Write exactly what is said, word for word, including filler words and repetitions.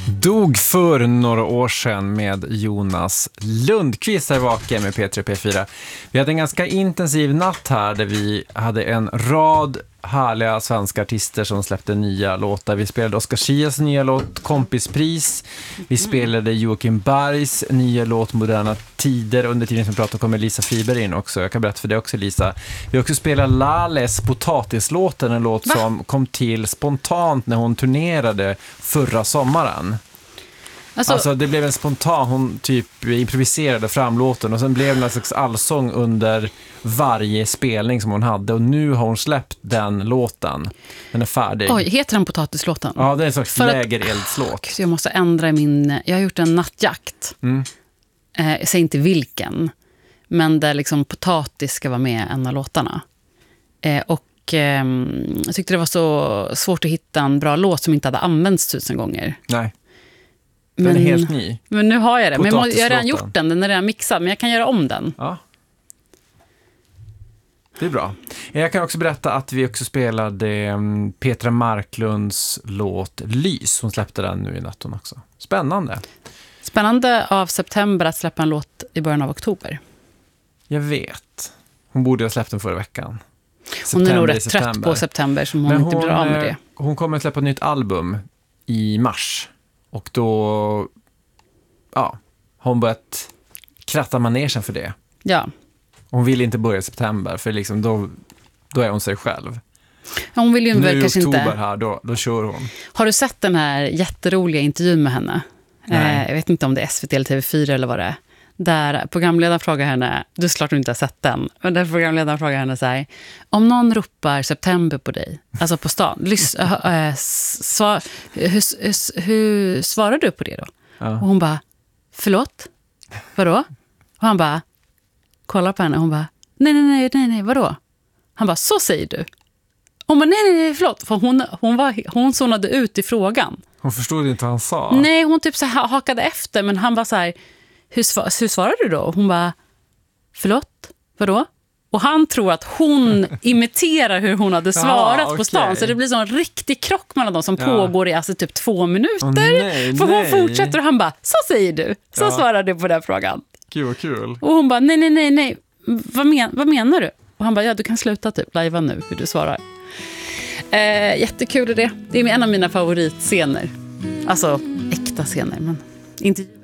Dog för några år sedan med Jonas Lundqvist här vaken med P tre P fyra. Vi hade en ganska intensiv natt här där vi hade en rad härliga svenska artister som släppte nya låtar. Vi spelade Oscar Chias nya låt Kompispris. Vi spelade Joakim Bergs nya låt Moderna tider. Under tiden som vi pratade kommer Lisa Friberg in också. Jag kan berätta för det också, Lisa. Vi också spelade Lales Potatislåten, en låt Va? som kom till spontant när hon turnerade förra sommaren. Alltså, alltså det blev en spontan, hon typ improviserade fram låten och sen blev det en slags allsång under varje spelning som hon hade och nu har hon släppt den låten. Den är färdig. Oj, heter den Potatislåten? Ja, det är en slags lägerelslåt. Så jag måste ändra min, jag har gjort en nattjakt. Mm. Eh, jag säger inte vilken, men där liksom potatis ska vara med en av låtarna. Eh, och eh, jag tyckte det var så svårt att hitta en bra låt som inte hade använts tusen gånger. Nej. Den men, är helt ny. Men nu har jag det. Men jag, må, jag har redan gjort den. Den är redan mixad. Men jag kan göra om den. Ja. Det är bra. Jag kan också berätta att vi också spelade Petra Marklunds låt Lys. Hon släppte den nu i natten också. Spännande. Spännande av september att släppa en låt i början av oktober. Jag vet. Hon borde ha släppt den förra veckan. September, hon är nog rätt trött på september som hon, hon inte blir av med det. Hon kommer att släppa ett nytt album i mars. Och då ja, har hon börjat kratta manegen för det. Ja. Hon vill inte börja i september för liksom då, då är hon sig själv. Hon vill ju nu i kanske oktober inte. Här, då, då kör hon. Har du sett den här jätteroliga intervjun med henne? Eh, jag vet inte om det är S V T eller T V fyra eller vad det är. Där programledaren frågar henne, du är klart du inte har sett den, men där programledaren frågar henne så här: om någon ropar september på dig, alltså på stan, lys, äh, äh, svar, hur, hur, hur svarar du på det då? Ja. Och hon bara, förlåt? Vadå? Och han bara, kollar på henne och hon bara, nej, nej, nej, nej, nej, vadå? Han bara, så säger du. Hon bara, nej, nej, nej, förlåt. För hon, hon, var, hon zonade ut i frågan. Hon förstod inte vad han sa. Nej, hon typ så här hakade efter, men han bara så här, hur, svar, hur svarar du då? Hon bara, förlåt, vadå? Och han tror att hon imiterar hur hon hade svarat ah, okay. på stan. Så det blir så en riktig krock mellan dem som ja. pågår i alltså typ två minuter. Oh, nej, för nej. Hon fortsätter och han bara, så säger du. Så ja. svarar du på den frågan. Kul, kul. Och hon bara, nej, nej, nej, nej. Vad, men, vad menar du? Och han bara, ja du kan sluta typ, lajva nu hur du svarar. Eh, jättekul är det. Det är en av mina favoritscener. Alltså äkta scener, men inte